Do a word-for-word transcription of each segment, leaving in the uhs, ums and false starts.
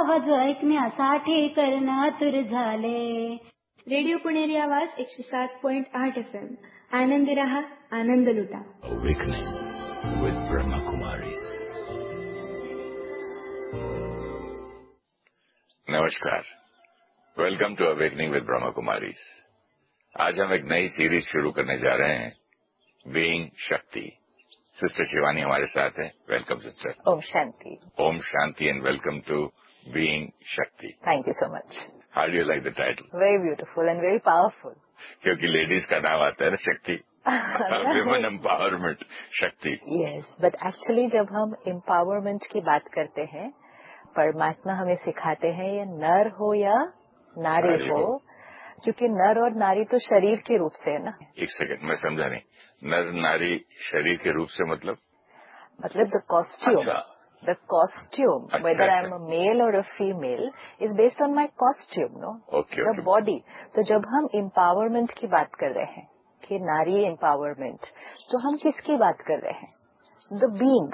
आवाज ऐकण्यासाठी कर्ण आतुर झाले. रेडिओ पुणेरी आवाज एकशे सात पॉइंट आठ एफ एम. आनंदी रहा, आनंद लुटा. Awakening with Brahma Kumaris. नमस्कार, welcome to awakening with Brahma Kumaris. आज हम एक नई सीरीज शुरू करने जा रहे हैं, बीइंग शक्ति. सिस्टर शिवानी हमारे साथ है. Welcome sister. Om Shanti. Om Shanti and welcome to being शक्ति. Thank you so much. How do you like the title? Very beautiful and very powerful. क्योंकि लेडीज का नाम आता है ना, शक्ति. विमेन एम्पावरमेंट, शक्ति. यस, बट एक्चुअली जब हम एम्पावरमेंट की बात करते हैं, परमात्मा हमें सिखाते हैं ये नर हो या नारी, नारी हो, हो, क्योंकि नर और नारी तो शरीर के रूप से है ना. एक सेकंड, मैं समझा नहीं. नर नारी शरीर के रूप से मतलब मतलब the costume. The costume, whether I am a mail और a female, is based on my costume, no, the body. तो जब हम एम्पावरमेंट की बात कर रहे हैं कि नारी एम्पावरमेंट, तो हम किसकी बात कर रहे हैं? The being,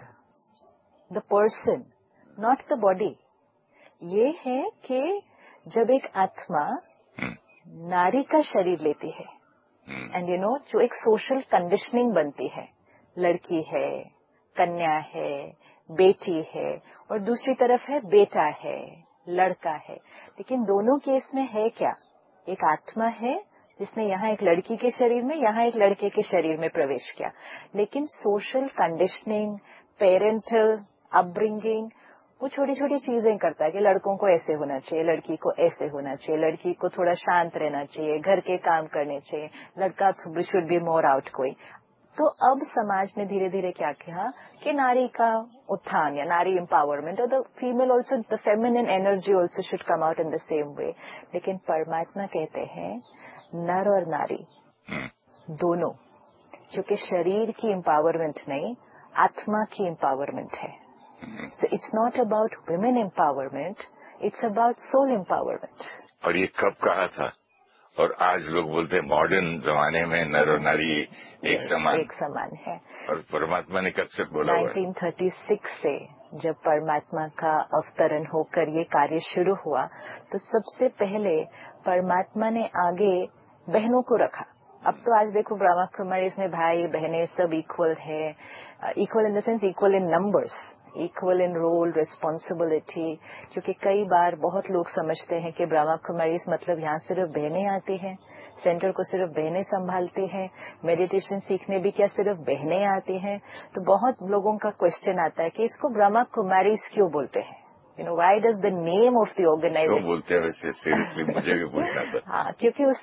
the person, not the body. ये है कि जब एक आत्मा hmm. नारी का शरीर लेती है, एंड यू नो, जो एक सोशल कंडीशनिंग बनती है, लड़की है, कन्या है, बेटी है, और दूसरी तरफ है बेटा है, लड़का है. लेकिन दोनों केस में है क्या? एक आत्मा है जिसने यहाँ एक लड़की के शरीर में, यहाँ एक लड़के के शरीर में प्रवेश किया, लेकिन सोशल कंडीशनिंग, पेरेंटल अपब्रिंगिंग, वो छोटी छोटी चीजें करता है कि लड़कों को ऐसे होना चाहिए, लड़की को ऐसे होना चाहिए, लड़की को थोड़ा शांत रहना चाहिए, घर के काम करने चाहिए, लड़का should be more out going. तो अब समाज ने धीरे धीरे क्या किया कि नारी का उत्थान या नारी एम्पावरमेंट, और the female also, the feminine energy also should come out in the same way. लेकिन परमात्मा कहते हैं नर और नारी दोनों, क्योंकि शरीर की एम्पावरमेंट नहीं, आत्मा की एम्पावरमेंट है. So it's not about women empowerment, it's about soul empowerment. और ये कब कहा था? और आज लोग बोलते हैं मॉडर्न जमाने में नर और नारी एक समान एक समान है. और परमात्मा ने कब से बोला हुआ है? नाइनटीन थर्टी सिक्स से जब परमात्मा का अवतरण होकर ये कार्य शुरू हुआ, तो सबसे पहले परमात्मा ने आगे बहनों को रखा. अब तो आज देखो ब्रह्मा कुमारीज में भाई बहनें सब इक्वल है, equal in the sense equal in numbers, equal in role, responsibility. क्योंकि कई बार बहुत लोग समझते हैं कि ब्रह्मा कुमारीज मतलब यहाँ सिर्फ बहनें आती हैं, सेंटर को सिर्फ बहनें संभालती हैं, मेडिटेशन सीखने भी क्या सिर्फ बहनें आती हैं. तो बहुत लोगों का क्वेश्चन आता है कि इसको ब्रह्मा कुमारीज क्यों बोलते हैं? You know, why does the name of the organisation बोलते हैं? वैसे सीरियसली मुझे भी पूछना था. हाँ, क्योंकि उस